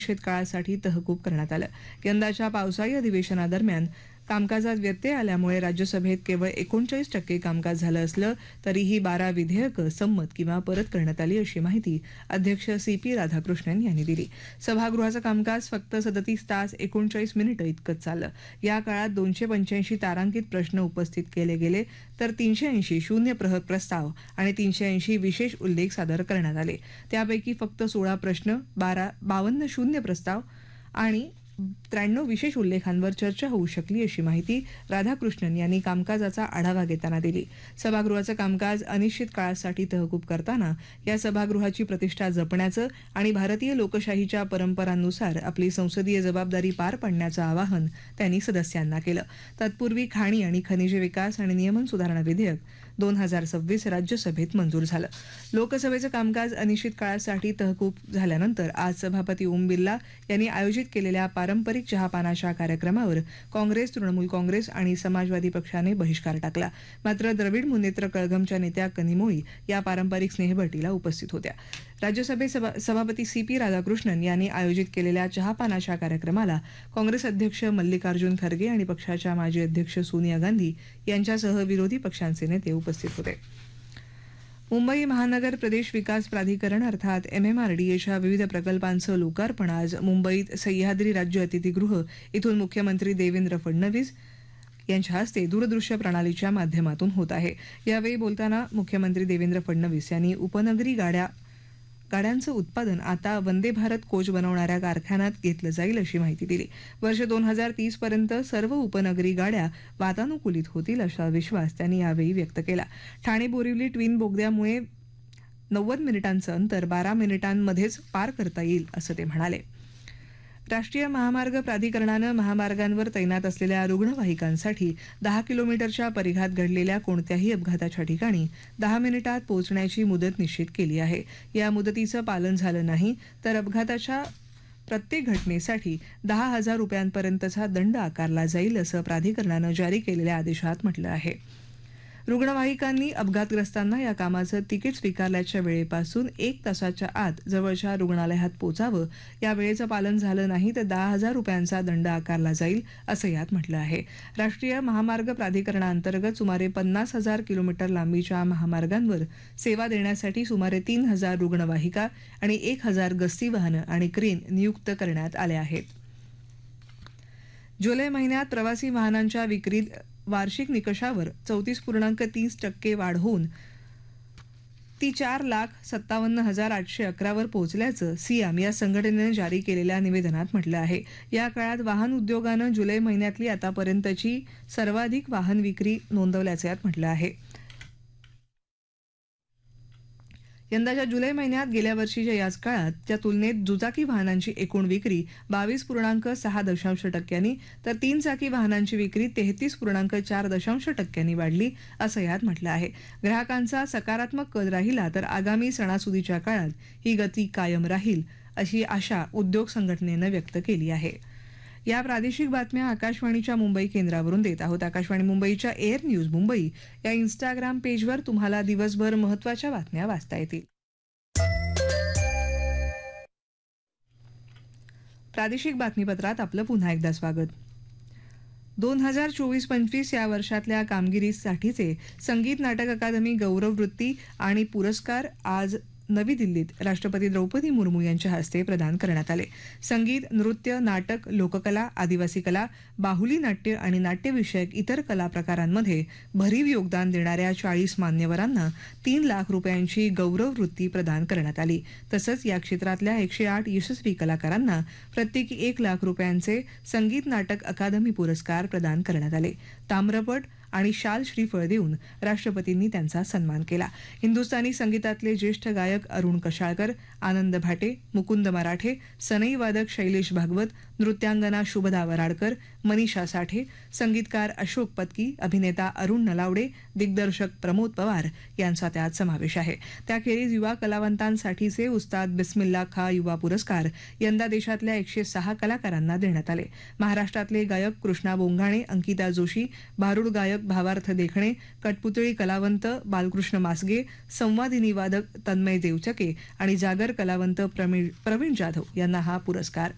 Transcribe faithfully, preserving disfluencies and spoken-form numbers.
काळासाठी तहकूब करण्यात आलं. यंदाच्या पावसाळी अधिवेशनादरम्यान कामकाजात व्यत्यय आल्यामुळे राज्यसभेत केवळ एकोणचाळीस टक्के कामकाज झालं असलं तरीही बारा विधेयकं संमत किंवा परत करण्यात आली, अशी माहिती अध्यक्ष सी पी राधाकृष्णन यांनी दिली. सभागृहाचं कामकाज फक्त सदतीस तास एकोणचाळीस मिनिटं इतकंच चाललं. या काळात दोनशे पंच्याऐंशी तारांकित प्रश्न उपस्थित केले गेले तर तीनशे ऐंशी शून्य प्रस्ताव आणि तीनशे ऐंशी विशेष उल्लेख सादर करण्यात आले. त्यापैकी फक्त सोळा प्रश्न, बारा बावन्न शून्य प्रस्ताव आणि त्र्याण्णव विशेष उल्लेखांवर चर्चा होऊ शकली, अशी माहिती राधाकृष्णन यांनी कामकाजाचा आढावा घेताना दिली. सभागृहाचं कामकाज अनिश्चित काळासाठी तहकूब करताना या सभागृहाची प्रतिष्ठा जपण्याचं आणि भारतीय लोकशाहीच्या परंपरांनुसार आपली संसदीय जबाबदारी पार पाडण्याचं आवाहन त्यांनी सदस्यांना केलं. तत्पूर्वी खाणी आणि खनिज विकास आणि नियमन सुधारणा विधेयक दोन हजार सव्वीस राज्यसभेत मंजूर झालं. लोकसभेचं कामकाज अनिश्चित काळासाठी तहकूब झाल्यानंतर आज सभापती ओम बिर्ला यांनी आयोजित केलेल्या पारंपरिक चहापानाच्या कार्यक्रमावर काँग्रेस, तृणमूल काँग्रेस आणि समाजवादी पक्षाने बहिष्कार टाकला. मात्र द्रविड मुनेत्र कळघमच्या नेत्या कनिमोळी या पारंपरिक स्नेहभेटीला उपस्थित होत्या. राज्यसभेत सभापती सी पी राधाकृष्णन यांनी आयोजित केलेल्या चहापानाच्या कार्यक्रमाला काँग्रेस अध्यक्ष मल्लिकार्जुन खरगे आणि पक्षाच्या माजी अध्यक्ष सोनिया गांधी यांच्यासह विरोधी पक्षांचे नेते उपस्थित होते. मुंबई महानगर प्रदेश विकास प्राधिकरण अर्थात एम एम आर डी एच्या विविध प्रकल्पांचं लोकार्पण आज मुंबईत सह्याद्री राज्य अतिथीगृह इथून मुख्यमंत्री देवेंद्र फडणवीस यांच्या हस्ते दूरदृश्य प्रणालीच्या माध्यमातून होत आहे. यावेळी बोलताना मुख्यमंत्री देवेंद्र फडणवीस यांनी उपनगरी गाड्या गाड्यांचं उत्पादन आता वंदे भारत कोच बनवणाऱ्या कारखान्यात घेतलं जाईल, अशी माहिती दिली. वर्ष दोन हजार तीस पर्यंत सर्व उपनगरी गाड्या वातानुकूलित होतील, असा विश्वास त्यांनी यावेळी व्यक्त केला. ठाणे बोरिवली ट्विन बोगद्यामुळे नव्वद मिनिटांचं अंतर बारा मिनिटांमध्येच पार करता येईल, असं ते म्हणाले. राष्ट्रीय महामार्ग प्राधिकरणानं महामार्गांवर तैनात असलेल्या रुग्णवाहिकांसाठी दहा किलोमीटरच्या परिघात घडलेल्या कोणत्याही अपघाताच्या ठिकाणी दहा मिनिटात पोहोचण्याची मुदत निश्चित केली आहे. या मुदतीचं पालन झालं नाही तर अपघाताच्या प्रत्येक घटनेसाठी दहा हजार रुपयांपर्यंतचा दंड आकारला जाईल, असं प्राधिकरणानं जारी केलेल्या आदेशात म्हटलं आहे. रुग्णवाहिकांनी अपघातग्रस्तांना या कामाचं तिकीट स्वीकारल्याच्या वेळेपासून एक तासाच्या आत जवळच्या रुग्णालयात पोचावं. या वेळेचं पालन झालं नाही तर दहा हजार रुपयांचा दंड आकारला जाईल, असं यात म्हटलं आहे. राष्ट्रीय महामार्ग प्राधिकरणाअंतर्गत सुमारे पन्नास हजार किलोमीटर लांबीच्या महामार्गांवर सेवा देण्यासाठी सुमारे तीन हजार रुग्णवाहिका आणि एक हजार गस्ती वाहनं आणि क्रेन नियुक्त करण्यात आले आहेत. जुलै महिन्यात प्रवासी वाहनांच्या विक्रीत वार्षिक निकषावर चौतीस पूर्णांक तीस टक्के वाढ होऊन ती चार लाख सत्तावन्न हजार आठशे अकरावर पोहोचल्याचं सियाम या संघटनेनं जारी केलेल्या निवेदनात म्हटलं आहे. या काळात वाहन उद्योगानं जुलै महिन्यातली आतापर्यंतची सर्वाधिक वाहन विक्री नोंदवल्याचं यात म्हटलं आहे. यंदाच्या जुलै महिन्यात गेल्या वर्षीच्या याच काळात त्या तुलनेत दुचाकी वाहनांची एकूण विक्री बावीस पूर्णांक सहा दशांश टक्क्यांनी तर तीन चाकी वाहनांची विक्री तेहतीस पूर्णांक चार दशांश टक्क्यांनी वाढली, असं यात म्हटलं आहे. ग्राहकांचा सकारात्मक कल राहिला तर आगामी सणासुदीच्या काळात ही गती कायम राहील, अशी आशा उद्योग संघटनेनं व्यक्त केली आहे. या प्रादेशिक बातम्या आकाशवाणीच्या मुंबई केंद्रावरून देत आहोत. आकाशवाणी मुंबईच्या एअर न्यूज मुंबई या इंस्टाग्राम पेजवर तुम्हाला दिवसभर महत्त्वाच्या बातम्या वाचता येतील. प्रादेशिक बातमीपत्रात आपलं पुन्हा एकदा स्वागत. दोन हजार चोवीस पंचवीस या वर्षातल्या कामगिरीसाठीचे संगीत नाटक अकादमी गौरववृत्ती आणि पुरस्कार आज नवी दिल्लीत राष्ट्रपती द्रौपदी मुर्मू यांच्या हस्ते प्रदान करण्यात आले. संगीत, नृत्य, नाटक, लोककला, आदिवासी कला, बाहुली नाट्य आणि नाट्यविषयक इतर कला प्रकारांमध्ये भरीव योगदान देणाऱ्या चाळीस मान्यवरांना तीन लाख रुपयांची गौरववृत्ती प्रदान करण्यात आली. तसंच या क्षेत्रातल्या एकशे आठ यशस्वी कलाकारांना प्रत्येकी एक लाख रुपयांचे संगीत नाटक अकादमी पुरस्कार प्रदान करण्यात आले. ताम्रपट आणि शाल श्रीफळ देऊन राष्ट्रपतींनी त्यांचा सन्मान केला. हिंदुस्थानी संगीतातले ज्येष्ठ गायक अरुण कशाळकर, आनंद भाटे, मुकुंद मराठे, सनई वादक शैलेश भागवत, नृत्यांगना शुभदा वराडकर, मनीषा साठे, संगीतकार अशोक पत्की, अभिनेता अरुण नलावडे, दिग्दर्शक प्रमोद पवार यांचा त्यात समावेश आहे. त्याखेरीज युवा कलावंतांसाठीचे उस्ताद बिस्मिल्ला खा युवा पुरस्कार यंदा देशातल्या एकशे सहा कलाकारांना देण्यात आले. महाराष्ट्रातले गायक कृष्णा बोंघाणे, अंकिता जोशी, भारुड गायक भावार्थ देखणे, कठपुतळी कलावंत बालकृष्ण मासगे, संवादिनी वादक तन्मय देवचके आणि जागर कलावंत प्रवीण जाधव यांना हा पुरस्कार